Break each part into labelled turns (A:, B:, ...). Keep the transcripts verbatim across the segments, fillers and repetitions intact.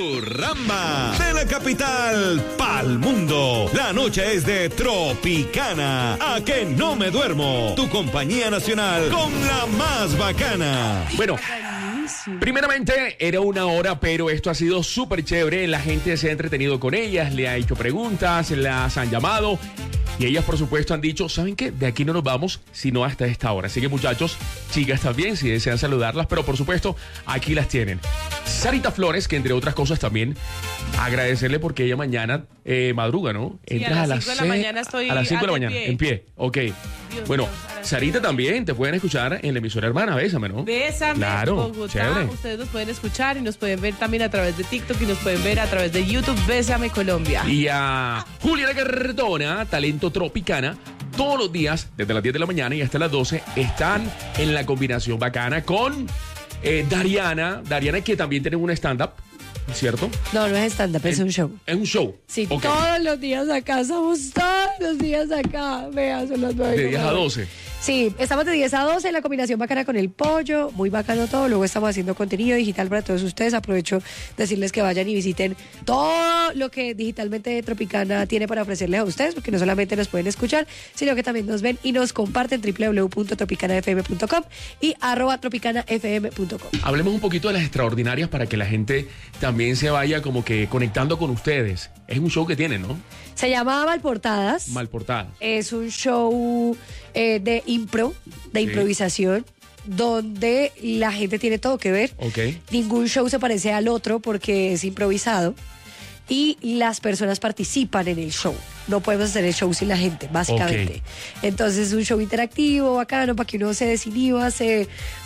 A: Urramba, de la capital pa'l mundo. La noche es de Tropicana. A que no me duermo. Tu compañía nacional con la más bacana.
B: Bueno, primeramente era una hora, pero esto ha sido súper chévere. La gente se ha entretenido con ellas, le ha hecho preguntas, las han llamado. Y ellas, por supuesto, han dicho, ¿saben qué? De aquí no nos vamos, sino hasta esta hora. Así que, muchachos, chicas también, si desean saludarlas, pero por supuesto, aquí las tienen. Sarita Flores, que entre otras cosas también, agradecerle porque ella mañana eh, madruga, ¿no?
C: Sí,
B: Entras
C: a las cinco de la mañana estoy
B: a las cinco de la
C: en
B: mañana,
C: pie.
B: en pie. Ok.
C: Dios
B: bueno,
C: Dios, a las
B: Sarita
C: cinco.
B: también, te pueden escuchar en la emisora hermana, Bésame, ¿no?
C: Bésame,
B: Claro,
C: Bogotá.
B: chévere.
C: Ustedes nos pueden escuchar y nos pueden ver también a través de TikTok y nos pueden ver a través de YouTube. Bésame Colombia.
B: Y a Juliana Cardona, Talento Tropicana, todos los días, desde las diez de la mañana y hasta las doce, están en la combinación bacana con eh, Dariana. Dariana, que también tiene un stand-up, ¿cierto?
D: No, no es stand-up, es un show.
B: Es un show.
D: Sí,
B: Ok.
D: todos los días acá, estamos todos los días acá. Vea, son las nueve.
B: De diez a doce.
D: Sí, estamos de diez a doce en la combinación bacana con el pollo, muy bacano todo. Luego estamos haciendo contenido digital para todos ustedes. Aprovecho decirles que vayan y visiten todo lo que digitalmente Tropicana tiene para ofrecerles a ustedes, porque no solamente nos pueden escuchar, sino que también nos ven y nos comparten doble u doble u doble u punto tropicana f m punto com y arroba tropicana f m punto com.
B: Hablemos un poquito de las extraordinarias para que la gente también se vaya como que conectando con ustedes. Es un show que tienen, ¿no?
D: Se llama Malportadas.
B: Malportadas.
D: Es un show eh, de impro, de
B: Sí.
D: improvisación, donde la gente tiene todo que ver.
B: Ok.
D: Ningún show se parece al otro porque es improvisado y las personas participan en el show. No podemos hacer el show sin la gente, básicamente. Entonces es un show interactivo, bacano, para que uno se desinhiba, se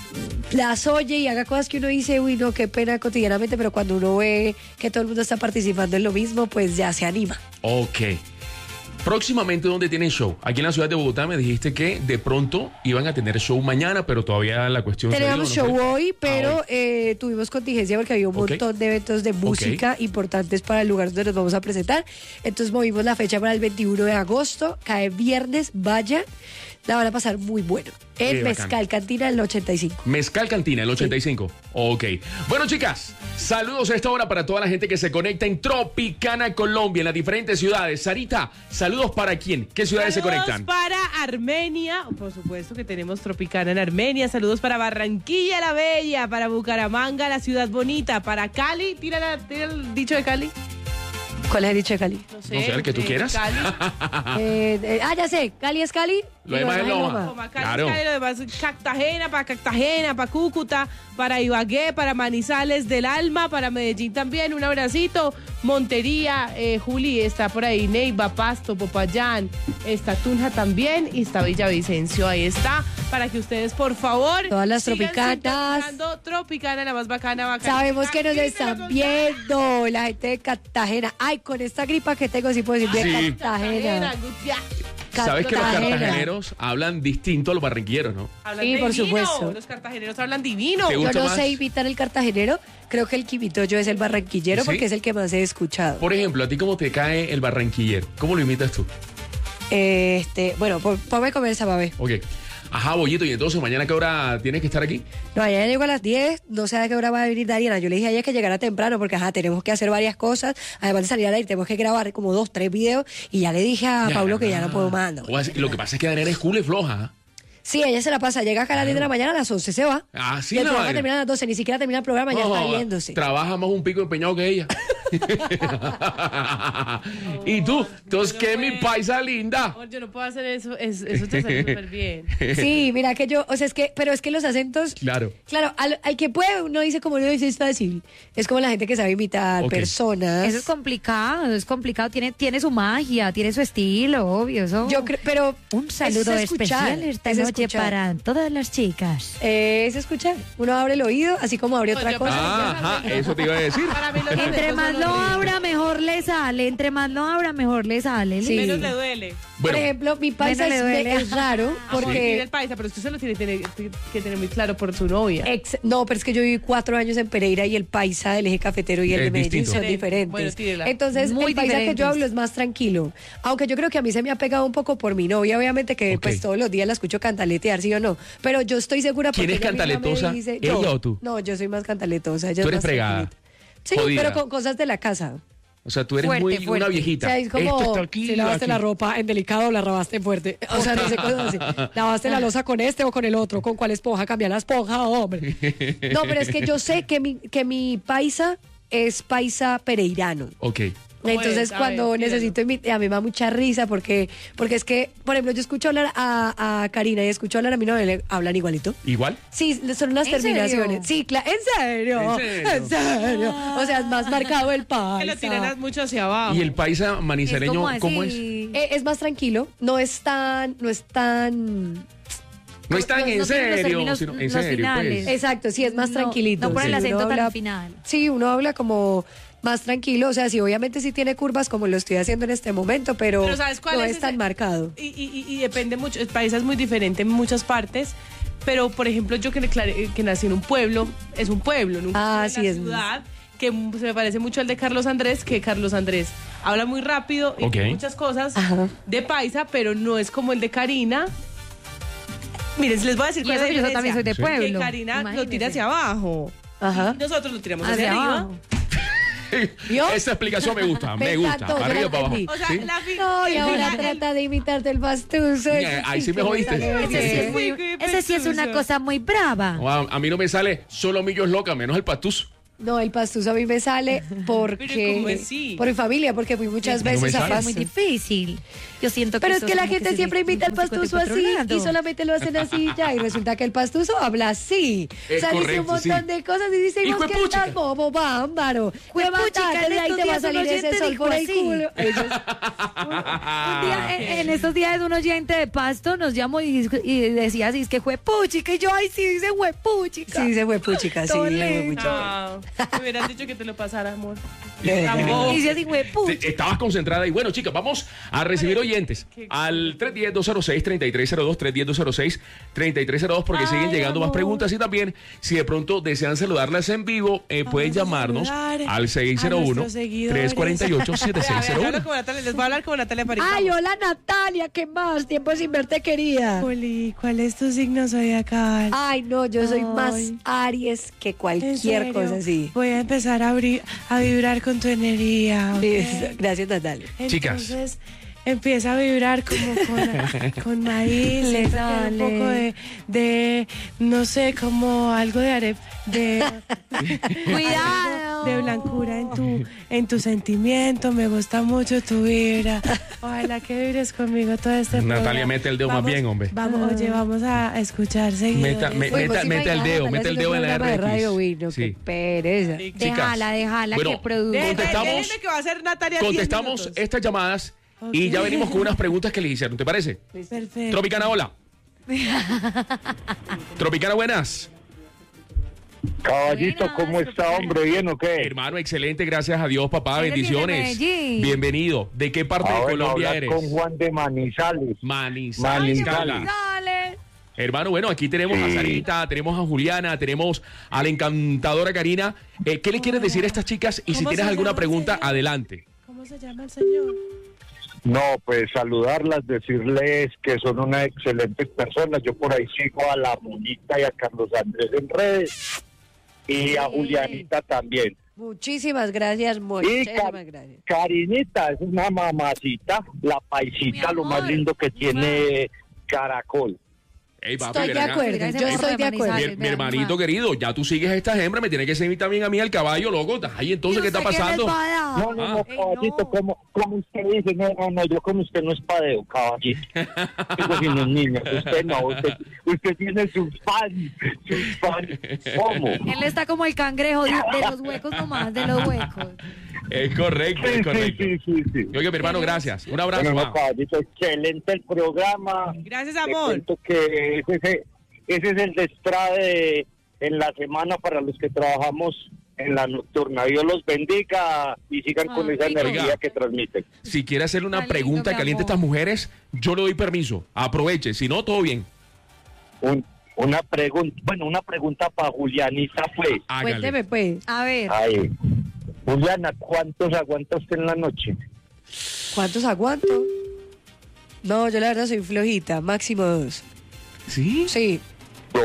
D: las oye y haga cosas que uno dice, uy, no, qué pena cotidianamente, pero cuando uno ve que todo el mundo está participando en lo mismo, pues ya se anima.
B: Ok. Próximamente, ¿dónde tienen show? Aquí en la ciudad de Bogotá me dijiste que de pronto iban a tener show mañana, pero todavía la cuestión... se
D: Teníamos
B: dio, ¿no
D: show
B: fue?
D: hoy, pero
B: Ah, hoy.
D: eh, tuvimos contingencia porque había un
B: Ok.
D: montón de eventos de música importantes para el lugar donde nos vamos a presentar. Entonces movimos la fecha para el veintiuno de agosto, cae viernes, vaya, la van a pasar muy bueno. En
B: Qué bacán.
D: Mezcal Cantina, el ochenta y cinco.
B: Mezcal Cantina, el ochenta y cinco. Ok. Bueno, chicas, saludos a esta hora para toda la gente que se conecta en Tropicana, Colombia, en las diferentes ciudades. Sarita, saludos para quién? ¿Qué ciudades
C: Saludos
B: se conectan?
C: para Armenia, por supuesto que tenemos Tropicana en Armenia. Saludos para Barranquilla la Bella, para Bucaramanga, la ciudad bonita, para Cali. Tira, la- tira el dicho de Cali.
D: ¿Cuál es el dicho de Cali?
C: No sé,
B: No sé, el que tú
C: eh,
B: quieras.
C: Cali.
D: Eh, eh, ah, ya sé, Cali es Cali.
B: Lo demás es Loma.
C: Como Cali,
B: Claro.
C: Cali, lo demás, Cartagena, para Cartagena, para Cúcuta, para Ibagué, para Manizales del Alma, para Medellín también, un abracito. Montería, eh, Juli, está por ahí, Neiva, Pasto, Popayán, está Tunja también y está Villavicencio, ahí está, para que ustedes, por favor,
D: Todas las
C: sigan
D: tropicanas.
C: sintonizando Tropicana, la más bacana, bacana.
D: Sabemos que nos
C: Grítelo
D: están
C: con
D: viendo la gente de Cartagena. Ay, con esta gripa que tengo, sí puedo decir bien
B: Sí.
D: Cartagena.
C: Gutiá.
B: Sabes que los
D: Cartagena.
B: cartageneros hablan distinto a los barranquilleros, ¿no?
C: Hablan
D: Sí, por
C: divino,
D: supuesto.
C: Los cartageneros hablan divino.
B: ¿Te
D: Yo
B: gusta
D: no
B: más?
D: sé imitar el cartagenero, creo que el quimito yo es el barranquillero
B: ¿Sí?
D: porque es el que más he escuchado.
B: Por ejemplo, ¿a ti cómo te cae el barranquillero? ¿Cómo lo imitas tú?
D: Este, bueno, por- ponme a comer esa babé.
B: Ok. Ajá, Bollito, y entonces, ¿mañana a qué hora tienes que estar aquí?
D: No, allá llego a las diez, no sé a qué hora va a venir Dariana. Yo le dije a ella que llegara temprano porque, ajá, tenemos que hacer varias cosas. Además de salir al aire, tenemos que grabar como dos, tres videos. Y ya le dije a Pablo que ya no puedo más. no.
B: O así- Lo que pasa es que Daniela es cool y floja.
D: Sí, ella se la pasa, llega acá a las diez de la mañana, a las once se va.
B: Ah, sí,
D: y el
B: la
D: programa
B: vaina.
D: termina a las doce, ni siquiera termina el programa, ya
B: No,
D: está
B: joda,
D: yéndose.
B: Trabaja más un pico empeñado que ella. ¿Y tú? Entonces,
C: yo no
B: ¿qué, mi
C: puedo.
B: paisa linda?
C: Amor, yo no puedo hacer eso, es- eso te sale súper bien.
D: Sí, mira que yo, o sea, es que, pero es que los acentos,
B: Claro.
D: claro, al, al que puede, uno dice como no dice es fácil. Es como la gente que sabe imitar
B: Ok.
D: personas.
E: Eso es complicado, es complicado. Tiene, tiene su magia, tiene su estilo, obvio. Eso.
D: Yo creo, pero
E: Un saludo
D: es escuchar,
E: especial esta
D: es
E: noche
D: escuchar.
E: para todas las chicas.
D: Eh, es escuchar. Uno abre el oído, así como abre
C: No,
D: otra
C: yo
D: cosa.
C: para-
B: Ajá, eso te iba a decir.
C: Para mí los
E: Entre
C: acentos
E: más
C: son
E: lo
C: horribles.
E: abra, mejor le sale. Entre más lo abra, mejor le sale.
D: Sí.
C: Menos le duele.
D: Por
B: Bueno,
D: ejemplo, mi paisa
E: Menos
D: es,
E: le duele.
D: es raro
C: Amor, tiene el
D: porque...
C: paisa, pero usted se lo tiene que tener, que tener muy claro por su novia.
D: ex- no, pero es que yo viví cuatro años en Pereira y el paisa del eje cafetero y el
B: Es
D: de Medellín
B: distinto.
D: son
C: Diferente.
D: diferentes.
C: Bueno, tírela.
D: Entonces,
E: Muy
D: el paisa que
E: diferentes.
D: yo hablo es más tranquilo. Aunque yo creo que a mí se me ha pegado un poco por mi novia, obviamente que
B: Ok.
D: pues todos los días la escucho cantaletear, sí o no. Pero yo estoy segura
B: ¿Quién
D: porque
B: es
D: ella misma me
B: cantaletosa?
D: dice-
B: ¿Ella
D: yo.
B: o tú?
D: No, yo soy más cantaletosa. ella
B: Tú
D: es
B: eres
D: más
B: fregada.
D: tranquilita. Sí,
B: Jodida.
D: pero con cosas de la casa.
B: O sea, tú eres
E: Fuerte,
B: muy
E: fuerte.
B: una viejita.
D: O sea, es como
B: Esto está aquí,
D: si lavaste
B: aquí.
D: la ropa en delicado o la lavaste en fuerte. O sea, no sé cosas así. Lavaste la losa con este o con el otro. ¿Con cuál esponja? Cambia la esponja, hombre. No, pero es que yo sé que mi, que mi paisa es paisa pereirano.
B: Ok.
D: Entonces,
C: es? A
D: cuando
C: ver,
D: necesito invitar, a mí me da mucha risa porque, porque es que, por ejemplo, yo escucho hablar a, a Karina y escucho hablar a mi novia, hablan igualito.
B: ¿Igual?
D: Sí, son unas
E: ¿En
D: terminaciones.
E: serio?
D: Sí, claro, ¿en serio?
B: ¿En serio?
D: ¿En serio? O sea, es más marcado el
C: Que lo
D: paisa.
C: tiran mucho hacia abajo.
B: ¿Y el paisa manizaleño
E: Es como así.
B: cómo es?
D: Eh, es más tranquilo, no es tan, no es tan...
B: No es tan
E: No-
B: en
E: no tiene los
B: serio,
E: términos-
B: sino en
E: los
B: serio,
E: finales.
B: pues.
D: Exacto, sí, es más
E: No,
D: tranquilito.
E: no pone el
D: Sí,
E: acento
D: uno
E: tan
D: habla-
E: al final.
D: Sí, uno habla como más tranquilo, o sea, sí, obviamente sí tiene curvas como lo estoy haciendo en este momento, pero,
C: Pero ¿sabes cuál
D: no
C: es
D: es, tan
C: ese?
D: marcado.
C: Y, y- y- y depende mucho, el país es muy diferente en muchas partes, pero por ejemplo yo que, declaré- que nací en un pueblo, es un pueblo, nunca
D: Ah,
C: estuve
D: sí,
C: en
D: es-
C: la ciudad, que se me parece mucho al de Carlos Andrés, que Carlos Andrés habla muy rápido y
B: Ok.
C: tiene muchas cosas
D: Ajá.
C: de paisa, pero no es como el de Karina. Miren, les voy a decir
E: Y
C: cuál es
E: eso
C: la
E: que yo también soy de
C: diferencia.
E: pueblo.
C: Que Karina lo
E: Imagínese.
C: tira hacia abajo.
D: Ajá.
C: Y nosotros lo tiramos hacia,
E: Hacia
C: arriba.
E: abajo.
D: ¿Vio?
B: Esa explicación me gusta, me,
D: Me
B: gusta.
D: encantó, yo
B: Arriba
D: la
B: para abajo.
D: entendí.
C: O sea,
B: ¿Sí?
C: la fi-
D: No, y
C: el
D: ahora
C: final-
D: trata de imitarte el pastuso.
B: Mira, ahí sí me jodiste.
E: Ese sí, es
C: Sí,
E: muy-
C: qué
E: ese sí es una
C: petuso.
E: cosa muy brava.
B: Wow, a mí no me sale solo millos loca, menos el pastuso.
D: No, el pastuso a mí me sale porque...
C: ¿cómo así?
D: Por mi familia, porque fui muchas
B: Sí, no me
D: veces a
B: sale.
E: Es muy
D: Pasto.
E: difícil. Yo siento que
D: Pero es
E: eso
D: que la
E: como
D: gente
E: se
D: siempre
E: ve
D: imita al
E: un poco de
D: pastuso así
E: controlado.
D: y solamente lo hacen así ya. Y resulta que el pastuso habla así.
B: Es
D: o sea, dice un
B: correcto,
D: montón
B: sí.
D: de cosas y dice,
B: Hijo
D: vos
B: de
D: que
B: puchica.
D: estás bobo, bámbaro.
E: Juepuchica,
D: Levántate,
E: en
D: de ahí
E: estos
D: te va a
E: días un
D: salir ese
E: oyente
D: sol
E: dijo
D: por el
E: así.
D: culo. Ellos-
E: Un día, en, en estos días un oyente de Pasto nos llamó y, y decía así, es que juepuchica, y yo, ay, sí, dice juepuchica.
D: Sí, se fue puchica, sí.
E: Todo
D: se fue
E: lindo.
D: puchica.
C: Ah, me hubieras dicho que te lo pasara, amor.
D: De
C: Tampoco.
E: Y dice así,
B: Te-
E: juepuchica.
B: Estabas concentrada y bueno, chicas, vamos a recibir oyentes al tres uno cero, dos cero seis, tres tres cero dos, tres uno cero, dos cero seis, tres tres cero dos porque
C: Ay,
B: siguen llegando más
C: amor.
B: preguntas y también si de pronto desean saludarlas en vivo, eh, pueden
C: Vamos a
B: llamarnos
C: saludar
B: al seis cero
C: a
B: uno,
C: nuestros seguidores.
B: tres cuatro ocho, siete seis cero
C: A ver, hablo
B: uno.
C: con Natalia, les voy a hablar con Natalia París.
D: Ay, hola Natalia, ¿qué más? Tiempo sin verte, querida.
C: Juli, ¿cuál es tu signo zodiacal?
D: Ay, no, yo soy
C: Ay.
D: más Aries que
C: ¿En
D: cualquier
C: serio?
D: cosa así.
C: Voy a empezar a, abrir, a vibrar con tu energía. ¿ok?
D: Listo. Gracias, Natalia.
B: Chicas.
C: Entonces empieza a vibrar como con, con maíz,
E: Le
C: siento que hay un
E: sale.
C: poco de, de, no sé, como algo de arep, de,
E: Cuidado.
C: de blancura en tu, en tu sentimiento. Me gusta mucho tu vibra. Ojalá que vibres conmigo todo este
B: Natalia,
C: programa.
B: mete el dedo más
C: Vamos-
B: bien, hombre.
C: Vamos, oye, vamos a escuchar seguidores.
B: Meta- me-
D: Uy,
B: meta-
D: vos sí
B: mete el
D: imaginás,
B: dedo,
D: Natalia,
B: mete el
D: haciendo
B: dedo
D: un
B: en la
D: programa de
B: R X.
D: radio, uy, no,
B: Sí.
D: qué pereza.
C: Sí.
E: Déjala, déjala
B: Bueno,
E: que produzca.
C: Déjeme-
B: contestamos-
C: déjeme que va a ser Natalia diez
B: Contestamos
C: minutos.
B: estas llamadas y ya
C: Ok.
B: venimos con unas preguntas que les hicieron, ¿te parece?
C: Perfecto.
B: Tropicana, hola. Tropicana, buenas.
F: Caballito,
E: Buenas,
F: ¿cómo está, hombre? ¿Bien o qué?
B: Hermano, excelente, gracias a Dios, papá,
E: Eres
B: bendiciones.
E: de Medellín.
B: Bienvenido. ¿De qué parte
F: Ah,
B: de
F: bueno,
B: Colombia
F: hablar
B: eres?
F: con Juan de Manizales.
B: Manizales.
F: Manizales.
E: Dale.
B: Hermano, bueno, aquí tenemos a
F: Sí.
B: Sarita, tenemos a Juliana, tenemos a la encantadora Karina. Eh, ¿Qué le quieres decir a estas chicas? Y si
C: ¿Cómo
B: tienes
C: se
B: alguna
C: llama,
B: pregunta,
C: señor?
B: adelante.
C: ¿Cómo se llama el señor?
F: No, pues saludarlas, decirles que son unas excelentes personas. Yo por ahí sigo a la Monita y a Carlos Andrés en redes. Y a Julianita también.
D: Muchísimas gracias,
F: Y
D: muchísimas
F: Ca-
D: gracias.
F: Carinita es una mamacita, la paisita,
E: Mi
F: lo más
E: amor.
F: lindo que tiene Caracol.
B: Ey, papi,
D: Estoy
B: ven
D: de
B: acá.
D: acuerdo,
E: Mira ese
D: yo
E: morro
D: estoy
E: de
D: de acuerdo.
B: Mi,
E: Manizales.
B: mi
E: Vean,
B: hermanito
E: ma.
B: querido, ya tú sigues a esta hembra, me tiene que seguir también a mí al caballo, loco. Ay, entonces, ¿qué está pasando?
F: No, no, no,
E: Ey,
F: caballito,
E: no.
F: como, como usted dice, no, no, no, yo con usted no es padeo, caballito. Digo, si los niños, usted no, usted, usted tiene sus fans, sus fans. ¿Cómo?
E: Él está como el cangrejo de, de los huecos nomás, de los huecos.
B: Es correcto,
F: Sí,
B: es
F: sí,
B: correcto.
F: sí, sí, sí.
B: Oiga, mi hermano, gracias. Un abrazo,
F: Bueno,
B: va.
F: no, caballito, excelente el programa.
C: Gracias,
F: Te
C: amor.
F: cuento que ese, ese, ese es el destrade de- en la semana para los que trabajamos en la nocturna. Dios los bendiga y sigan con
E: Ah,
F: esa
E: rico.
F: energía
B: Oiga.
F: que transmiten.
B: Si quiere hacerle una
E: Está lindo,
B: pregunta
E: mi
B: caliente a
E: amor.
B: estas mujeres, yo le doy permiso. Aproveche, si no, todo bien.
F: Un- una pregunta, bueno, una pregunta para Julianita, pues.
B: Hágale.
D: Cuénteme, pues,
E: A ver,
F: Ay, Juliana, ¿cuántos aguanta usted en la noche?
D: ¿cuántos aguanto? No, yo la verdad soy flojita, máximo dos.
B: ¿Sí?
D: Sí,
F: Dos.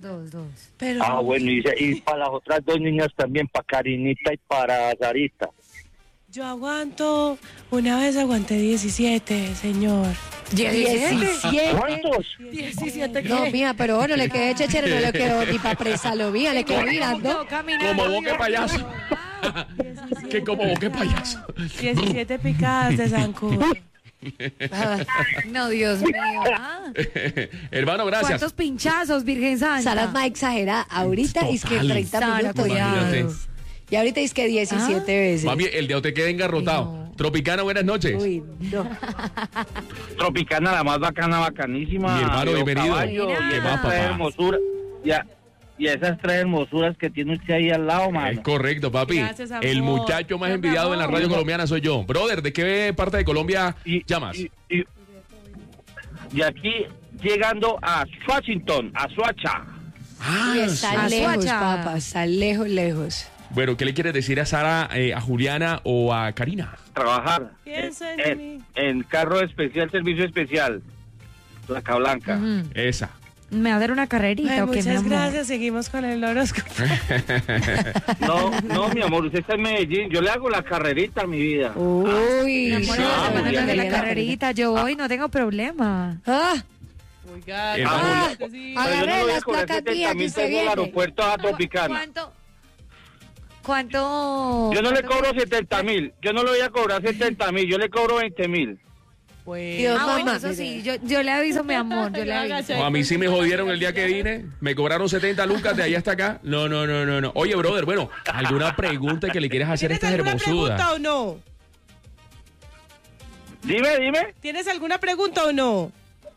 E: Dos, dos.
C: Pero
F: Ah, bueno, y, y para las otras dos niñas también, para Karinita y para Sarita.
C: yo aguanto, una vez aguanté diecisiete, señor.
D: diecisiete.
F: ¿Cuántos?
E: diecisiete.
D: No, mía, pero bueno, le quedé chechere, no le quedó ni para presarlo, mía, le quedó mirando.
B: Como boque payaso. Que como boque payaso.
C: diecisiete picadas de zancudo.
E: No, Dios mío. Ah,
B: Hermano, gracias.
E: ¿cuántos pinchazos, Virgen Santa?
D: Sara es más exagerada. Ahorita es que
B: Total.
D: treinta
E: Sara,
D: minutos.
B: Imagínate.
D: Y ahorita es que diecisiete veces.
B: Mami, el de te queda engarrotado.
E: No.
B: Tropicana, buenas noches.
D: Uy, no.
F: Tropicana, la más bacana, bacanísima.
B: Mi hermano,
F: Veo
B: bienvenido.
F: caballo,
E: Mira.
F: Y
B: ¿Qué
F: esas
B: más,
F: tres
B: papá?
F: hermosuras. Ya. Y esas tres hermosuras que tiene usted ahí al lado,
B: Es
F: mano.
B: correcto, papi.
C: Gracias, amor.
B: El muchacho más
C: Mi
B: envidiado en la
C: amor.
B: radio colombiana soy yo. Brother, ¿de qué parte de Colombia
F: Y,
B: llamas?
F: Y, y- y aquí, llegando a Washington, a Suacha.
B: Ah,
D: Y está
E: sí.
D: lejos,
E: Suacha.
D: papá, está lejos, lejos.
B: bueno, ¿qué le quieres decir a Sara, eh, a Juliana o a Karina?
F: Trabajar
C: Piensa en
F: en,
C: mí.
F: en carro especial, servicio especial. Placa Blanca.
E: Ujú.
B: Esa.
E: ¿Me va a dar una carrerita
C: Ay,
E: o qué, mi
C: muchas
E: amor?
C: gracias, seguimos con el horóscopo.
F: No, no, mi amor, usted está en Medellín. Yo le hago la carrerita, mi vida.
D: Uy,
E: Mi amor,
B: Sí,
E: la
B: ah,
E: semana
B: muy
E: de la
B: bien.
E: carrerita, yo voy, no tengo problema.
D: Ah,
C: Oiga,
B: El
C: no,
B: amor.
C: este sí.
F: Pero yo
D: agarré
F: no voy a
D: las
F: cobrar
D: placas
F: setenta
D: mías que
F: mil
D: usted
F: pesos al
D: viene.
F: aeropuerto a Tropicana.
E: ¿Cuánto? ¿Cuánto?
F: Yo no le
E: cuánto-
F: cobro setenta mil. Yo no le voy a cobrar setenta mil. Yo le cobro veinte mil.
C: Pues,
D: Dios,
E: Ah, bueno,
D: mamá,
E: eso
D: mire.
E: sí, yo, yo le aviso, mi amor, yo le aviso.
B: O a mí sí me jodieron el día que vine. Me cobraron setenta lucas de allá hasta acá. No, no, no, no, no. Oye, brother, bueno, ¿alguna pregunta que le quieras hacer a
C: ¿Tienes
B: estas
C: alguna pregunta
B: hermosudas?
C: o no?
F: Dime, dime.
C: ¿Tienes alguna pregunta o no?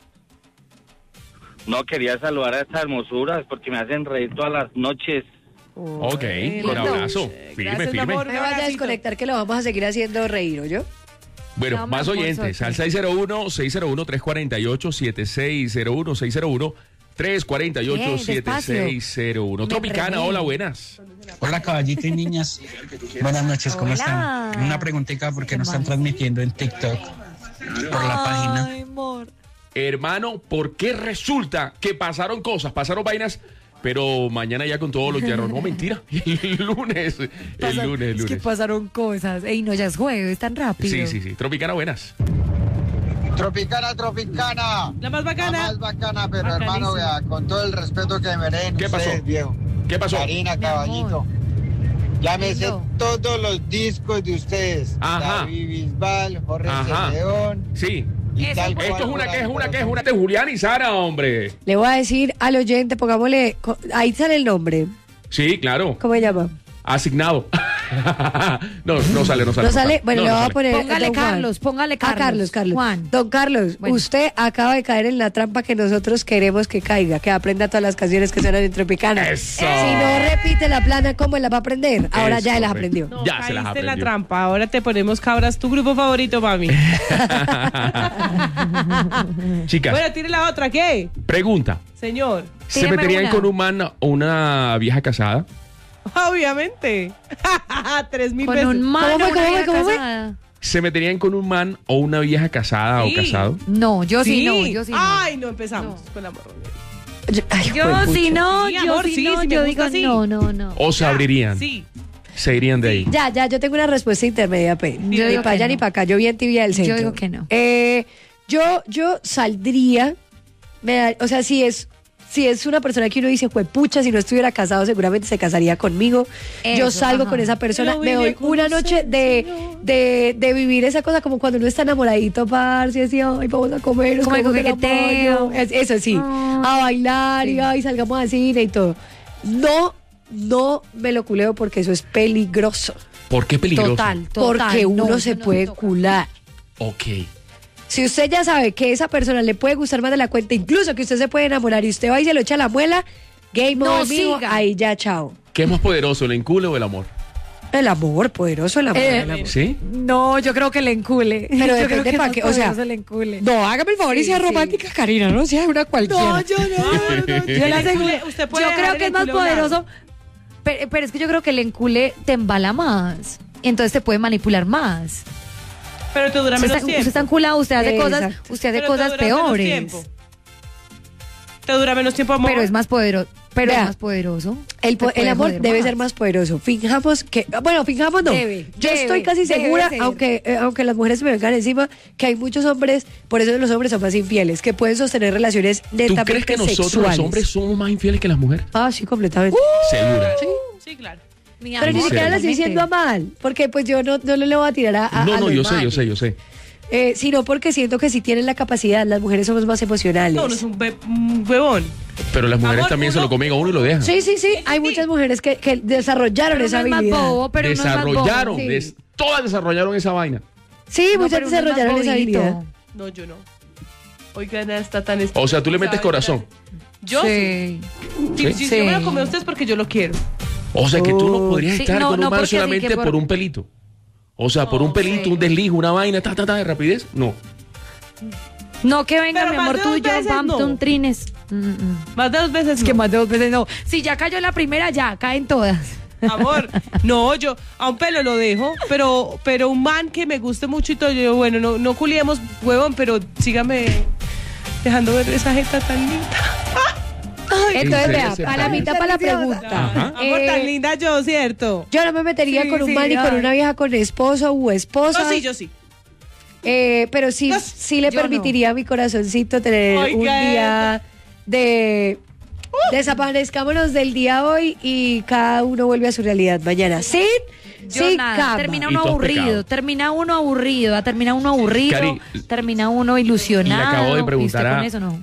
F: No, quería saludar a estas hermosuras porque me hacen reír todas las noches.
B: Ok, un
C: Lindo.
B: abrazo. Firme,
C: Gracias,
B: firme.
C: amor.
D: no me vaya a
C: abracito.
D: desconectar que lo vamos a seguir haciendo reír, ¿oyó?
B: Bueno,
E: No,
B: más
E: mi amor,
B: oyentes.
E: suerte.
B: Al seis cero uno, seis cero uno, tres cuatro ocho, siete seis cero uno, seis cero uno, tres cuatro ocho, siete seis cero uno.
E: Me
B: Tropicana,
E: enredé.
B: hola, buenas.
G: Hola caballito y niñas, buenas noches, ¿cómo
E: Hola.
G: están? Una preguntita, ¿por qué no están transmitiendo en TikTok por la página?
E: Ay, amor.
B: Hermano, ¿por qué resulta que pasaron cosas, pasaron vainas, pero mañana ya con todos los hierros? No, mentira. El lunes, el
E: Pasa-
B: lunes, el
E: Es que
B: lunes.
E: pasaron cosas. Ey, no, ya es jueves, tan rápido.
B: Sí, sí, sí. Tropicana, buenas.
H: Tropicana, Tropicana.
C: La más bacana.
H: La más bacana, pero
C: Bacanísima.
H: hermano, vea, con todo el respeto que merecen
B: ¿Qué pasó?
H: ustedes, viejo.
B: ¿Qué pasó?
H: Karina,
E: Mi
H: caballito. Ya me sé
E: Lindo.
H: todos los discos de ustedes.
B: Ajá.
H: David Bisbal, Jorge
B: Ajá.
H: León.
B: Sí.
H: Y
E: Eso
H: tal
E: fue.
B: Esto es
H: cual
B: una
H: por
B: que es
H: ahí,
B: una
H: por
B: que es
H: ahí.
B: una de Julián y Sara, hombre.
D: Le voy a decir al oyente, pongámosle, co- ahí sale el nombre.
B: Sí, claro.
D: ¿Cómo se llama?
B: Asignado. no, no sale, no sale.
D: No sale, bueno,
B: No,
D: le
B: no
D: voy a
B: sale.
D: poner.
E: Póngale
D: don Juan.
E: Carlos, póngale
D: A
E: Carlos.
D: Carlos, Carlos.
E: Juan.
D: Don Carlos,
E: Bueno.
D: usted acaba de caer en la trampa que nosotros queremos que caiga, que aprenda todas las canciones que suenan en Tropicana.
B: Eso.
D: Si no repite la plana, ¿cómo la va a aprender? Ahora
B: Es
D: ya las
B: correcto.
D: aprendió.
C: No,
B: Ya se las
C: caíste en la
B: aprendió.
C: trampa. Ahora te ponemos cabras. Tu grupo favorito, mami.
B: Chicas,
C: Bueno, tire la otra. ¿Qué?
B: pregunta.
C: Señor.
B: ¿Se
E: Tíreme
B: meterían
E: una.
B: con un man o una vieja casada?
C: Obviamente. Tres mil
E: Con
C: veces.
E: un mano,
D: ¿Cómo fue,
E: una
D: cómo fue,
E: vieja
D: cómo fue?
E: casada.
B: ¿Se meterían con un man o una vieja casada
C: Sí.
B: o casado?
E: No, yo sí, no, yo sí no.
C: Ay, no empezamos con amor.
D: Ay,
E: Yo
D: juepucha.
E: sí no,
C: Sí,
E: yo
C: amor,
E: sí
C: sí,
E: no,
C: sí me
E: yo
C: gusta
E: digo
C: así.
E: no, no, no.
B: ¿O se abrirían?
C: Sí.
B: Se irían de ahí.
D: Ya, ya, yo tengo una respuesta intermedia, P.
E: Yo
D: Ni
E: digo
D: para
E: que
D: allá
E: no.
D: ni para acá. Yo bien tibia del
E: Yo
D: centro.
E: digo que no.
D: Eh, yo, yo saldría. me da- o sea, si es, si es una persona que uno dice, pucha, si no estuviera casado, seguramente se casaría conmigo. yo
E: Eso,
D: salgo
E: ajá.
D: con esa persona,
C: Lo
D: me
C: vine
D: doy
C: a
D: una
C: conocer,
D: noche de,
C: Señor.
D: de, de vivir esa cosa como cuando uno está enamoradito, parce, así, ay, vamos a comer, nos
E: Como el
D: comemos de la
E: coqueteo.
D: mano. Es- Eso sí,
E: Ah,
D: a bailar y
E: sí.
D: ay, salgamos al cine y todo. No, no me lo culeo porque eso es peligroso.
B: ¿Por qué peligroso?
E: Total, total.
D: Porque uno
E: no,
D: se
E: eso no
D: puede
E: toca.
D: cular.
B: Ok.
D: Si usted ya sabe que esa persona le puede gustar más de la cuenta, incluso que usted se puede enamorar y usted va y se lo echa a la muela, game
E: No
D: over, amigo,
E: siga.
D: ahí ya, chao.
B: ¿Qué es más poderoso, el encule o el amor?
D: El amor, poderoso el amor.
E: Eh,
D: el amor.
B: ¿Sí?
E: No, yo creo que le encule.
D: Pero
E: Yo
D: depende
E: creo que
D: pa'
E: es
D: qué,
E: más
D: o sea,
E: poderoso el encule.
D: No, hágame el favor y
E: Sí,
D: sea
E: sí.
D: romántica, Karina, no sea una cualquiera.
E: No, yo no.
C: no, no,
E: Yo le
C: el
E: aseguro.
C: encule, usted puede
E: Yo
C: dejar
E: creo
C: el
E: que es más
C: encule a un lado.
E: poderoso. Pero, pero es que yo creo que el encule te embala más. Entonces te puede manipular más.
C: Pero te dura
E: Usted
C: menos
E: está,
C: tiempo.
E: usted está enculado, usted hace cosas,
D: Exacto.
E: usted hace
C: Pero te
E: cosas
C: dura menos
E: peores.
C: tiempo. Te dura menos tiempo, amor.
E: Pero es más poderoso. Pero
D: Vea,
E: es más poderoso.
D: El, po-
E: Te puede
D: el amor
E: joder
D: debe
E: más.
D: ser más poderoso. Fijamos que, bueno, fijamos no.
E: Debe,
D: Yo
E: debe,
D: estoy casi
E: debe
D: segura,
E: ser.
D: aunque eh, aunque las mujeres me vengan encima, que hay muchos hombres, por eso los hombres son más infieles, que pueden sostener relaciones
B: ¿Tú
D: netamente
B: crees que nosotros
D: sexuales.
B: los hombres somos más infieles que las mujeres?
D: Ah, sí, completamente.
B: Segura.
C: Sí, claro.
E: Mi
D: Pero ni
E: amor,
D: siquiera la estoy
E: totalmente.
D: diciendo a mal, porque pues yo no, no le voy a tirar a, a
B: No,
D: a
B: no,
D: los
B: yo sé, yo
D: manes.
B: sé, yo sé.
D: Eh, sino porque siento que si tienen la capacidad, las mujeres somos más emocionales.
C: No, no es un, be- un huevón.
B: Pero las mujeres
C: Amor,
B: también se
C: uno-
B: lo comen a uno y lo dejan.
D: Sí, sí, sí, hay muchas mujeres que, que desarrollaron
E: Pero
D: esa
E: uno es más
D: habilidad.
E: bobo, pero uno es más bobo.
B: Desarrollaron,
D: Sí.
B: des- todas desarrollaron esa vaina.
D: Sí,
E: No,
D: muchas
E: pero uno es más
D: desarrollaron esa
E: bobito.
D: habilidad.
C: No, yo no. Oigan, está tan...
B: O sea, tú le metes
C: ¿Sabes?
B: corazón.
C: Yo sí.
E: Sí.
C: Si,
B: ¿Sí?
C: si
E: Sí.
C: yo me lo comí a ustedes porque yo lo quiero.
B: O sea, que tú no podrías
E: Sí,
B: estar
E: no,
B: con un
E: no,
B: man
E: porque sí,
B: solamente
E: que
B: por...
E: por-
B: un pelito. O sea, por un pelito,
E: sí.
B: un desliz, una vaina, ta, ta, ta, de rapidez. No.
E: No, que venga,
C: Pero
E: mi
C: más
E: amor,
C: de
E: tú
C: dos
E: y yo,
C: veces,
E: pam,
C: no.
E: tum, trines. Mm, mm.
C: Más de dos veces
E: Es que
C: no.
E: más de dos veces no. Si ya cayó la primera, ya, caen todas.
C: Amor, no, yo a un pelo lo dejo, pero pero un man que me guste mucho y todo, yo digo, bueno, no, no culiemos, huevón, pero sígame dejando ver esa jeta tan linda.
D: Entonces,
B: ¿En
D: vea,
B: serio?
D: palamita para la pregunta.
B: Ajá.
C: Amor,
D: Eh,
C: tan linda yo, ¿cierto?
D: Yo no me metería
E: Sí,
D: con un
E: sí,
D: man y con
E: ay.
D: una vieja con esposo u esposa.
C: No, sí, yo sí.
D: Eh, pero sí,
C: No,
D: sí le
E: yo
D: permitiría a mi corazoncito tener
C: Oiga,
D: un día de desaparezcámonos del día hoy y cada uno vuelve a su realidad mañana. Sin,
E: Yo
D: sin
E: nada,
D: cama.
E: termina
B: Y
E: uno
B: todo es
E: aburrido,
B: pecado.
E: termina uno aburrido, ah, termina uno aburrido,
B: Cari,
E: termina uno ilusionado.
B: le acabo de
E: y usted
B: preguntar a-
E: con eso no.